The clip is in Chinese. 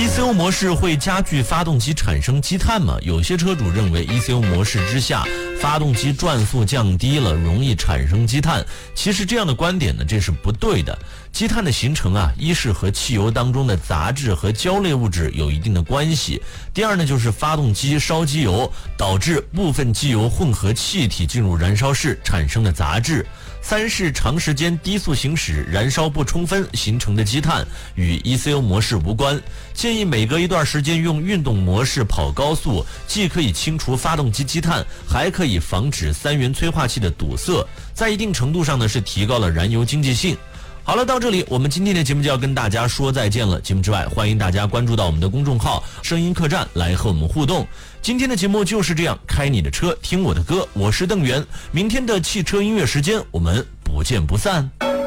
ECU 模式会加剧发动机产生积碳吗？有些车主认为 ECU 模式之下发动机转速降低了，容易产生积碳。其实这样的观点呢，这是不对的。积碳的形成啊，一是和汽油当中的杂质和胶类物质有一定的关系，第二呢就是发动机烧机油导致部分机油混合气体进入燃烧室产生的杂质，三是长时间低速行驶燃烧不充分形成的积碳，与 ECU 模式无关。建议每隔一段时间用运动模式跑高速，既可以清除发动机积碳，还可以防止三元催化器的堵塞，在一定程度上呢是提高了燃油经济性。好了，到这里我们今天的节目就要跟大家说再见了。节目之外，欢迎大家关注到我们的公众号声音客栈来和我们互动。今天的节目就是这样，开你的车听我的歌，我是邓源。明天的汽车音乐时间我们不见不散。